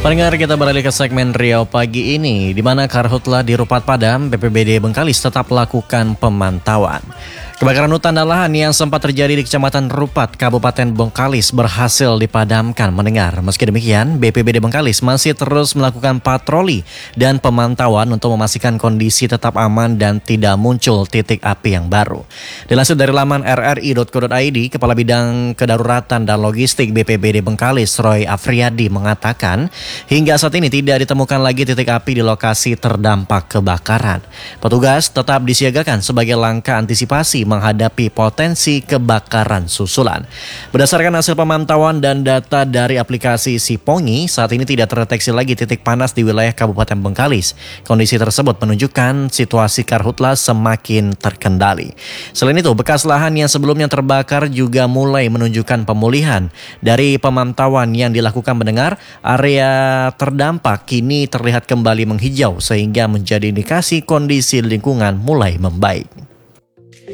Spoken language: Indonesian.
Pendengar, kita beralih ke segmen Riau pagi ini, di mana karhutla di Rupat Padam, BPBD Bengkalis tetap melakukan pemantauan. Kebakaran hutan dan lahan yang sempat terjadi di Kecamatan Rupat, Kabupaten Bengkalis berhasil dipadamkan. Mendengar, meski demikian, BPBD Bengkalis masih terus melakukan patroli dan pemantauan untuk memastikan kondisi tetap aman dan tidak muncul titik api yang baru. Dilansir dari laman rri.co.id, Kepala Bidang Kedaruratan dan Logistik BPBD Bengkalis, Roy Afriyadi, mengatakan hingga saat ini tidak ditemukan lagi titik api di lokasi terdampak kebakaran. Petugas tetap disiagakan sebagai langkah antisipasi menghadapi potensi kebakaran susulan. Berdasarkan hasil pemantauan dan data dari aplikasi Sipongi, saat ini tidak terdeteksi lagi titik panas di wilayah Kabupaten Bengkalis. Kondisi tersebut menunjukkan situasi karhutla semakin terkendali. Selain itu, bekas lahan yang sebelumnya terbakar juga mulai menunjukkan pemulihan. Dari pemantauan yang dilakukan mendengar, area terdampak kini terlihat kembali menghijau sehingga menjadi indikasi kondisi lingkungan mulai membaik.